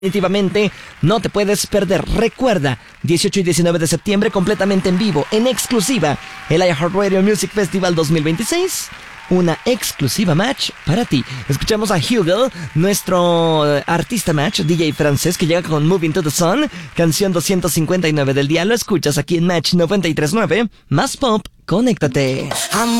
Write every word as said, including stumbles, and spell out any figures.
Definitivamente no te puedes perder. Recuerda, dieciocho y diecinueve de septiembre completamente en vivo, en exclusiva, el iHeartRadio Music Festival dos mil veintiséis. Una exclusiva match para ti. Escuchamos a Hugo, nuestro artista match, D J francés, que llega con Moving to the Sun, canción doscientos cincuenta y nueve del día. Lo escuchas aquí en Match noventa y tres punto nueve, más pop, conéctate.